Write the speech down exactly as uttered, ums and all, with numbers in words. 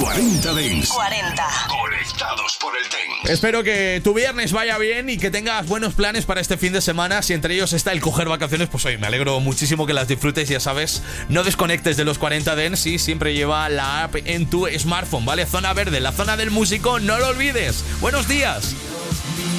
cuarenta Dance. cuarenta. Conectados por el Dance. Espero que tu viernes vaya bien y que tengas buenos planes para este fin de semana. Si entre ellos está el coger vacaciones, pues oye, me alegro muchísimo que las disfrutes. Ya sabes, no desconectes de los cuarenta Dance y siempre lleva la app en tu smartphone, ¿vale? Zona Verde, la zona del músico, no lo olvides. Buenos días.